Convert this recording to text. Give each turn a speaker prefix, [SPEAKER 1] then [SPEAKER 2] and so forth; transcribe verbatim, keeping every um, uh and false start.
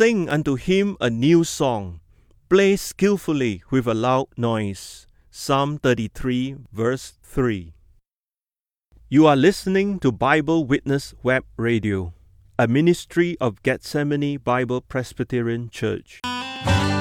[SPEAKER 1] sing unto him a new song. Play skillfully with a loud noise. Psalm thirty-three, verse three. You are listening to Bible Witness Web Radio, a ministry of Gethsemane Bible Presbyterian Church.